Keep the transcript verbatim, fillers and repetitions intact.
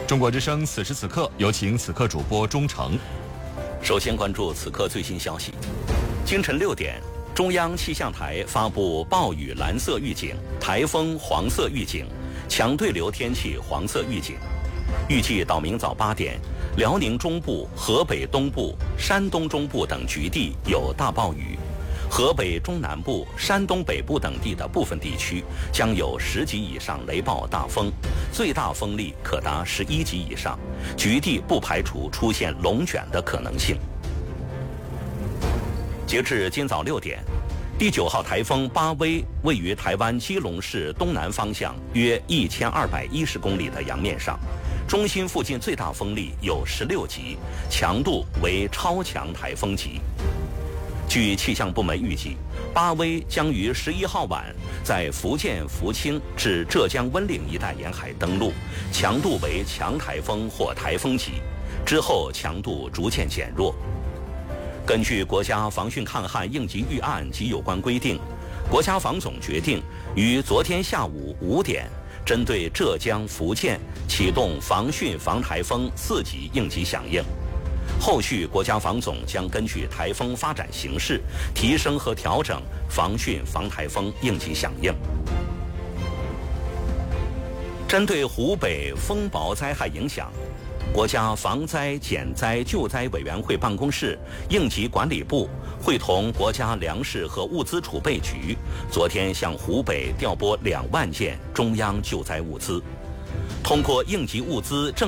中国之声此时此刻，有请此刻主播钟诚。 首先关注此刻最新消息。清晨六点，中央气象台发布暴雨蓝色预警、台风黄色预警、强对流天气黄色预警。预计到明早八点，辽宁中部、河北东部、山东中部等局地有大暴雨。河北中南部、山东北部等地的部分地区将有十级以上雷暴大风，最大风力可达十一级以上，局地不排除出现龙卷的可能性。截至今早六点，第九号台风巴威位于台湾基隆市东南方向约一千二百一十公里的洋面上，中心附近最大风力有十六级，强度为超强台风级。据气象部门预计，巴威将于十一号晚在福建福清至浙江温岭一带沿海登陆，强度为强台风或台风级，之后强度逐渐减弱。根据国家防汛抗旱应急预案及有关规定，国家防总决定于昨天下午五点，针对浙江、福建启动防汛防台风四级应急响应。后续国家防总将根据台风发展形势，提升和调整防汛防台风应急响应。针对湖北风雹灾害影响，国家防灾减灾救灾委员会办公室应急管理部会同国家粮食和物资储备局，昨天向湖北调拨两万件中央救灾物资。通过应急物资正